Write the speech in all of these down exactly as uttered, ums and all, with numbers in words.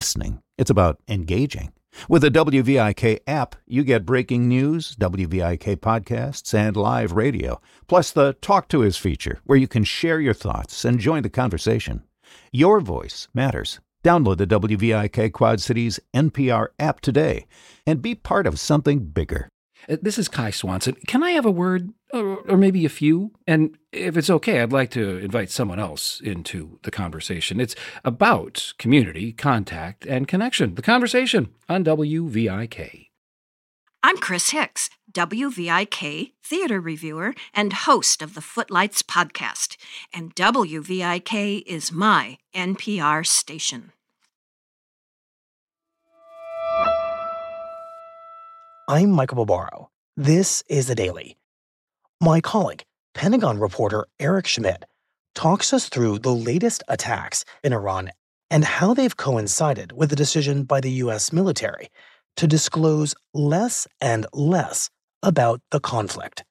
listening. It's about engaging. With the W V I K app, you get breaking news, W V I K podcasts, and live radio, plus the Talk to Us feature, where you can share your thoughts and join the conversation. Your voice matters. Download the W V I K Quad Cities N P R app today and be part of something bigger. This is Kai Swanson. Can I have a word, or, or maybe a few? And if it's okay, I'd like to invite someone else into the conversation. It's about community, contact, and connection. The conversation on W V I K. I'm Chris Hicks, W V I K theater reviewer and host of the Footlights podcast. And W V I K is my N P R station. I'm Michael Barbaro. This is The Daily. My colleague, Pentagon reporter Eric Schmidt, talks us through the latest attacks in Iran and how they've coincided with the decision by the U S military to disclose less and less about the conflict.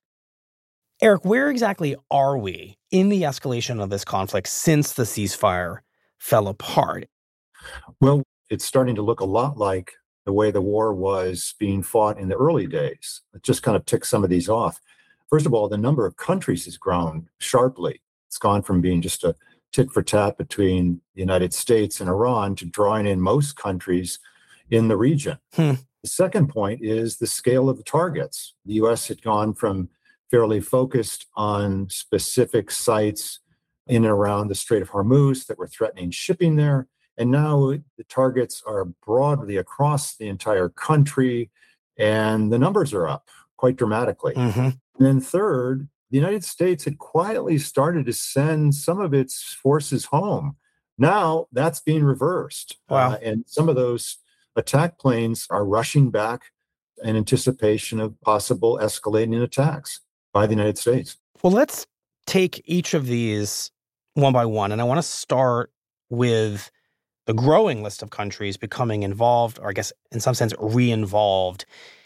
Eric, where exactly are we in the escalation of this conflict since the ceasefire fell apart? Well, it's starting to look a lot like the way the war was being fought in the early days. It just kind of ticks some of these off. First of all, the number of countries has grown sharply. It's gone from being just a tit for tat between the United States and Iran to drawing in most countries in the region. Hmm. The second point is the scale of the targets. The U S had gone from fairly focused on specific sites in and around the Strait of Hormuz that were threatening shipping there. And now the targets are broadly across the entire country, and the numbers are up quite dramatically. Mm-hmm. And then third, the United States had quietly started to send some of its forces home. Now that's being reversed. Wow. Uh, and some of those attack planes are rushing back in anticipation of possible escalating attacks by the United States. Well, let's take each of these one by one. And I want to start with the growing list of countries becoming involved, or I guess in some sense re-involved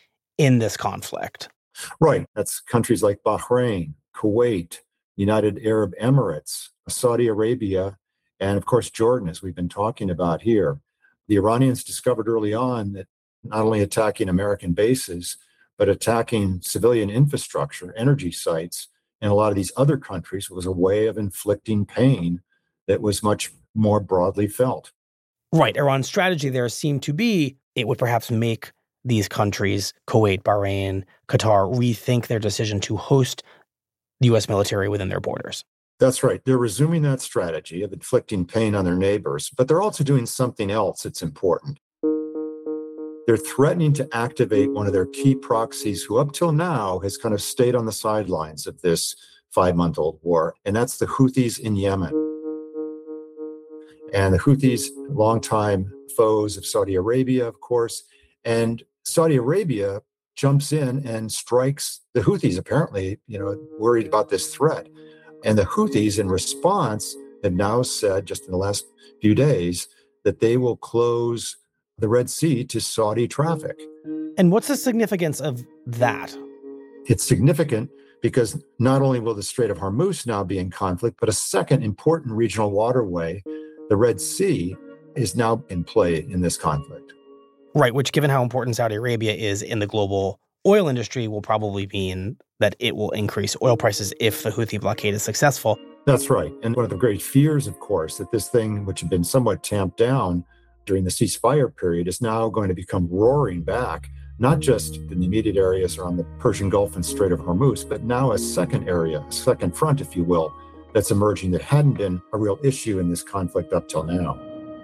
in this conflict. Right. That's countries like Bahrain, Kuwait, United Arab Emirates, Saudi Arabia, and of course, Jordan, as we've been talking about here. The Iranians discovered early on that not only attacking American bases, but attacking civilian infrastructure, energy sites, in a lot of these other countries was a way of inflicting pain that was much more broadly felt. Right. Iran's strategy there seemed to be it would perhaps make these countries, Kuwait, Bahrain, Qatar, rethink their decision to host the U S military within their borders. That's right. They're resuming that strategy of inflicting pain on their neighbors, but they're also doing something else that's important. They're threatening to activate one of their key proxies who up till now has kind of stayed on the sidelines of this five-month-old war, and that's the Houthis in Yemen. And the Houthis, longtime foes of Saudi Arabia, of course, and Saudi Arabia jumps in and strikes the Houthis, apparently, you know, worried about this threat. And the Houthis, in response, have now said, just in the last few days, that they will close the Red Sea to Saudi traffic. And what's the significance of that? It's significant because not only will the Strait of Hormuz now be in conflict, but a second important regional waterway, the Red Sea, is now in play in this conflict. Right, which, given how important Saudi Arabia is in the global oil industry, will probably mean that it will increase oil prices if the Houthi blockade is successful. That's right. And one of the great fears, of course, that this thing, which had been somewhat tamped down during the ceasefire period, is now going to become roaring back, not just in the immediate areas around the Persian Gulf and Strait of Hormuz, but now a second area, a second front, if you will, that's emerging that hadn't been a real issue in this conflict up till now.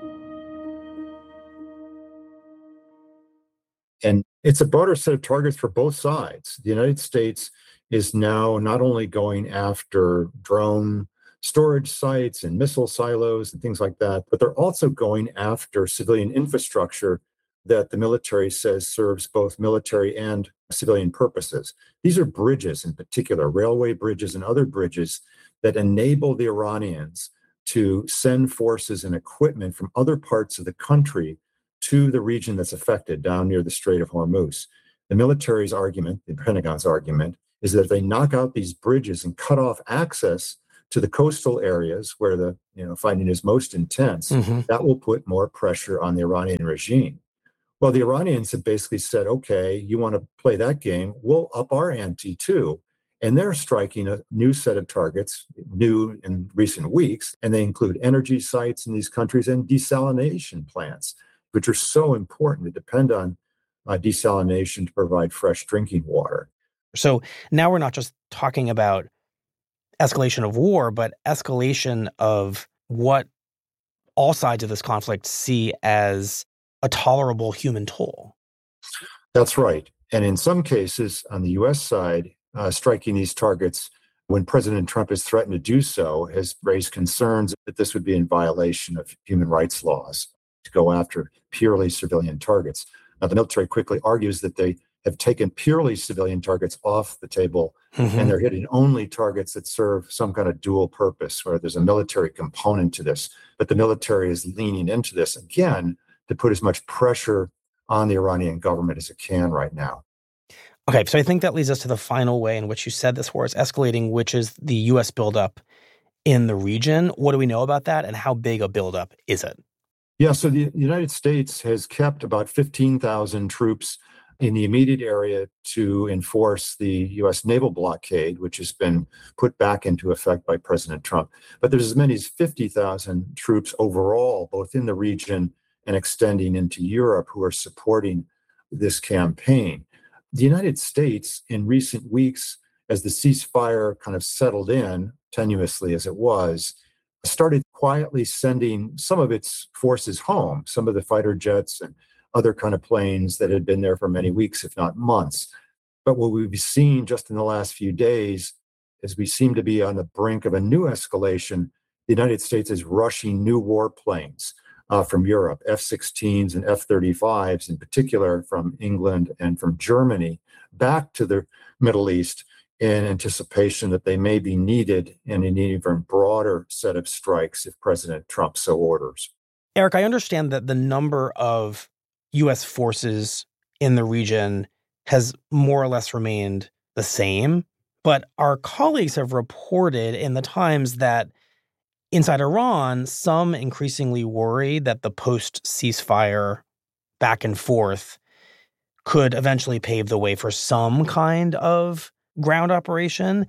And it's a broader set of targets for both sides. The United States is now not only going after drone storage sites and missile silos and things like that, but they're also going after civilian infrastructure that the military says serves both military and civilian purposes. These are bridges in particular, railway bridges and other bridges that enable the Iranians to send forces and equipment from other parts of the country to the region that's affected down near the Strait of Hormuz. The military's argument, the Pentagon's argument, is that if they knock out these bridges and cut off access to the coastal areas where the you know fighting is most intense, mm-hmm. that will put more pressure on the Iranian regime. Well, the Iranians have basically said, okay, you want to play that game, we'll up our ante too. And they're striking a new set of targets, new in recent weeks, and they include energy sites in these countries and desalination plants, which are so important to depend on uh, desalination to provide fresh drinking water. So now we're not just talking about escalation of war, but escalation of what all sides of this conflict see as a tolerable human toll. That's right. And in some cases, on the U S side, uh, striking these targets when President Trump has threatened to do so has raised concerns that this would be in violation of human rights laws to go after purely civilian targets. Now, the military quickly argues that they have taken purely civilian targets off the table, mm-hmm. and they're hitting only targets that serve some kind of dual purpose, where there's a military component to this. But the military is leaning into this, again, to put as much pressure on the Iranian government as it can right now. Okay, so I think that leads us to the final way in which you said this war is escalating, which is the U S buildup in the region. What do we know about that, and how big a buildup is it? Yeah, so the United States has kept about fifteen thousand troops in the immediate area to enforce the U S naval blockade, which has been put back into effect by President Trump. But there's as many as fifty thousand troops overall, both in the region and extending into Europe, who are supporting this campaign. The United States, in recent weeks, as the ceasefire kind of settled in, tenuously as it was, started quietly sending some of its forces home, some of the fighter jets and other kind of planes that had been there for many weeks, if not months. But what we've seen just in the last few days is we seem to be on the brink of a new escalation. The United States is rushing new warplanes uh, from Europe, F sixteens and F thirty-fives in particular from England and from Germany, back to the Middle East in anticipation that they may be needed in an even broader set of strikes if President Trump so orders. Eric, I understand that the number of U S forces in the region has more or less remained the same, but our colleagues have reported in the Times that inside Iran, some increasingly worry that the post-ceasefire back and forth could eventually pave the way for some kind of ground operation.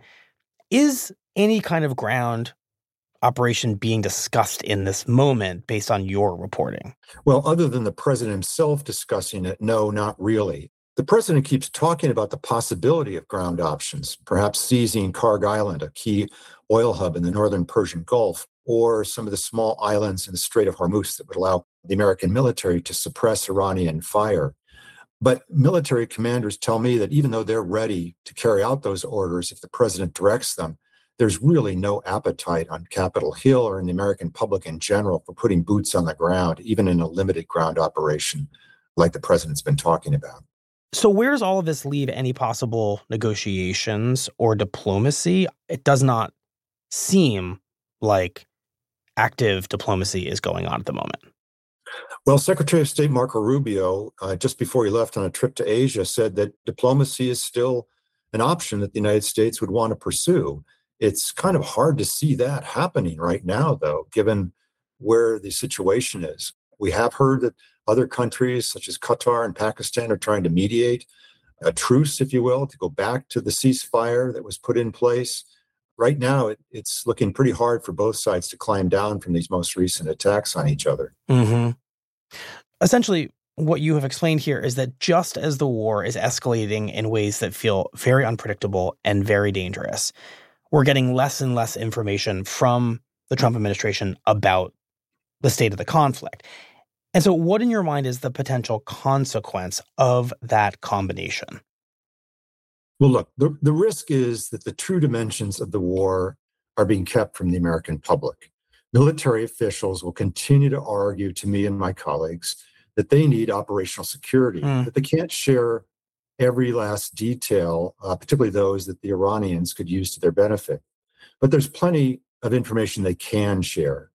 Is any kind of ground operation being discussed in this moment based on your reporting? Well, other than the president himself discussing it, no, not really. The president keeps talking about the possibility of ground options, perhaps seizing Karg Island, a key oil hub in the northern Persian Gulf, or some of the small islands in the Strait of Hormuz that would allow the American military to suppress Iranian fire. But military commanders tell me that even though they're ready to carry out those orders if the president directs them, there's really no appetite on Capitol Hill or in the American public in general for putting boots on the ground, even in a limited ground operation like the president's been talking about. So where does all of this leave any possible negotiations or diplomacy? It does not seem like active diplomacy is going on at the moment. Well, Secretary of State Marco Rubio, uh, just before he left on a trip to Asia, said that diplomacy is still an option that the United States would want to pursue. It's kind of hard to see that happening right now, though, given where the situation is. We have heard that other countries, such as Qatar and Pakistan, are trying to mediate a truce, if you will, to go back to the ceasefire that was put in place. Right now, it, it's looking pretty hard for both sides to climb down from these most recent attacks on each other. Mm-hmm. Essentially, what you have explained here is that just as the war is escalating in ways that feel very unpredictable and very dangerous, we're getting less and less information from the Trump administration about the state of the conflict. And so what in your mind is the potential consequence of that combination? Well, look, the, the risk is that the true dimensions of the war are being kept from the American public. Military officials will continue to argue to me and my colleagues that they need operational security, mm. that they can't share every last detail, uh, particularly those that the Iranians could use to their benefit. But there's plenty of information they can share.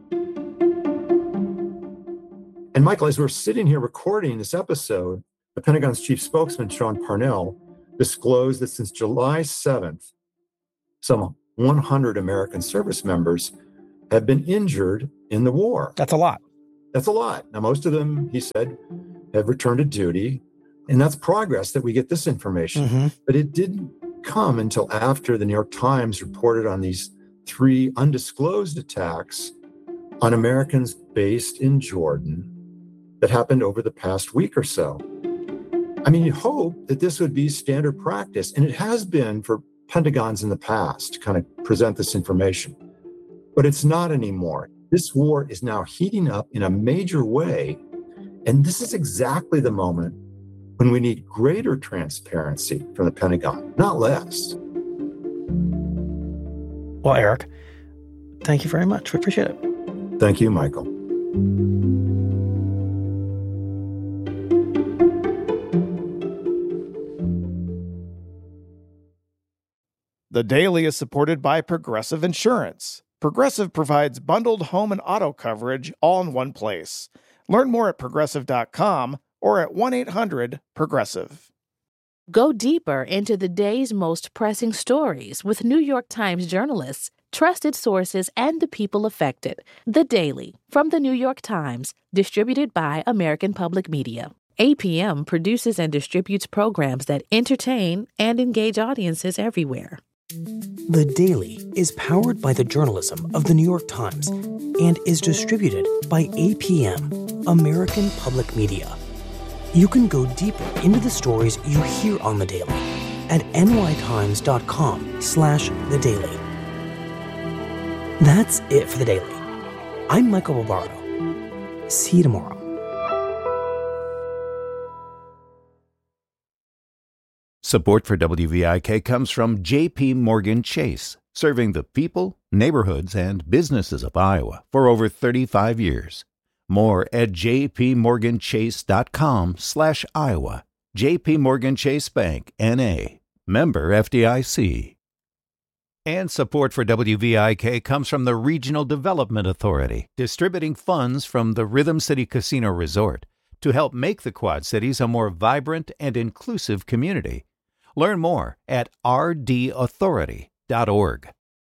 And Michael, as we're sitting here recording this episode, the Pentagon's chief spokesman, Sean Parnell, disclosed that since July seventh, some one hundred American service members have been injured in the war. That's a lot. That's a lot. Now, most of them, he said, have returned to duty. And that's progress that we get this information. Mm-hmm. But it didn't come until after the New York Times reported on these three undisclosed attacks on Americans based in Jordan that happened over the past week or so. I mean, you hope that this would be standard practice, and it has been for Pentagons in the past to kind of present this information. But it's not anymore. This war is now heating up in a major way, and this is exactly the moment when we need greater transparency from the Pentagon, not less. Well, Eric, thank you very much. We appreciate it. Thank you, Michael. The Daily is supported by Progressive Insurance. Progressive provides bundled home and auto coverage all in one place. Learn more at progressive dot com or at one eight hundred progressive. Go deeper into the day's most pressing stories with New York Times journalists, trusted sources, and the people affected. The Daily, from the New York Times, distributed by American Public Media. A P M produces and distributes programs that entertain and engage audiences everywhere. The Daily is powered by the journalism of the New York Times and is distributed by A P M, American Public Media. You can go deeper into the stories you hear on The Daily at nytimes.com slash The Daily. That's it for The Daily. I'm Michael Barbaro. See you tomorrow. Support for W V I K comes from J P Morgan Chase, serving the people, neighborhoods, and businesses of Iowa for over thirty-five years. More at jpmorganchase.com slash Iowa. J P Morgan Chase Bank, N A. Member F D I C. And support for W V I K comes from the Regional Development Authority, distributing funds from the Rhythm City Casino Resort to help make the Quad Cities a more vibrant and inclusive community. Learn more at r d authority dot org.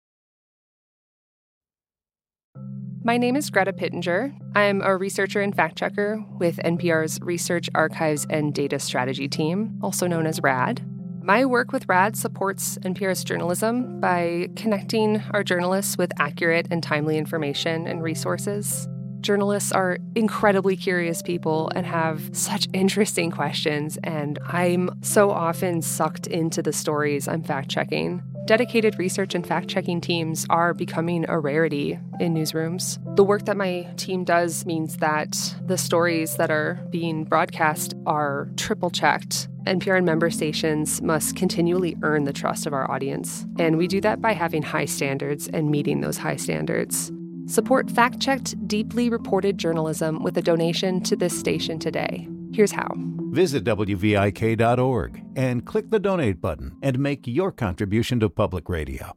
My name is Greta Pittenger. I'm a researcher and fact-checker with N P R's Research, Archives, and Data Strategy team, also known as RAD. My work with RAD supports N P R's journalism by connecting our journalists with accurate and timely information and resources. Journalists are incredibly curious people and have such interesting questions, and I'm so often sucked into the stories I'm fact-checking. Dedicated research and fact-checking teams are becoming a rarity in newsrooms. The work that my team does means that the stories that are being broadcast are triple-checked. N P R and member stations must continually earn the trust of our audience, and we do that by having high standards and meeting those high standards. Support fact-checked, deeply reported journalism with a donation to this station today. Here's how. Visit W V I K dot org and click the donate button and make your contribution to public radio.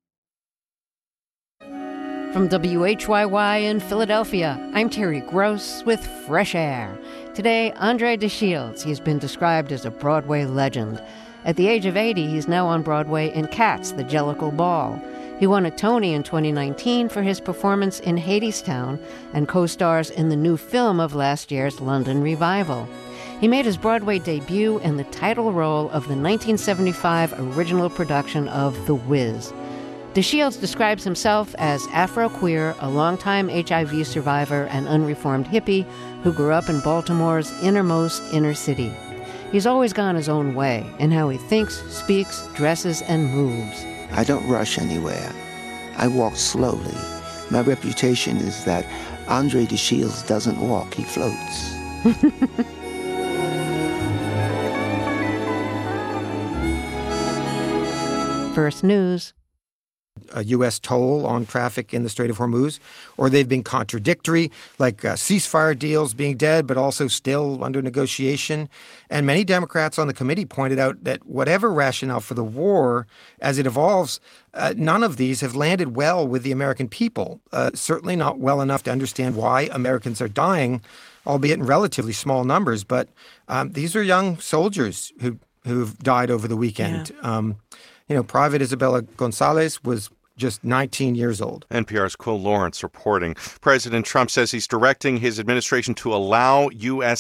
From W H Y Y in Philadelphia, I'm Terry Gross with Fresh Air. Today, Andre DeShields. He's been described as a Broadway legend. At the age of eighty, he's now on Broadway in Cats, the Jellicle Ball. He won a Tony in twenty nineteen for his performance in Hadestown and co-stars in the new film of last year's London revival. He made his Broadway debut in the title role of the nineteen seventy-five original production of The Wiz. DeShields describes himself as Afro-queer, a longtime H I V survivor and unreformed hippie who grew up in Baltimore's innermost inner city. He's always gone his own way in how he thinks, speaks, dresses, and moves. I don't rush anywhere. I walk slowly. My reputation is that Andre DeShields doesn't walk, he floats. First News. A U S toll on traffic in the Strait of Hormuz, or they've been contradictory, like uh, ceasefire deals being dead, but also still under negotiation. And many Democrats on the committee pointed out that whatever rationale for the war, as it evolves, uh, none of these have landed well with the American people, uh, certainly not well enough to understand why Americans are dying, albeit in relatively small numbers. But um, these are young soldiers who, who've died over the weekend. Yeah. Um, You know, Private Isabella Gonzalez was just nineteen years old. N P R's Quill Lawrence reporting. President Trump says he's directing his administration to allow U S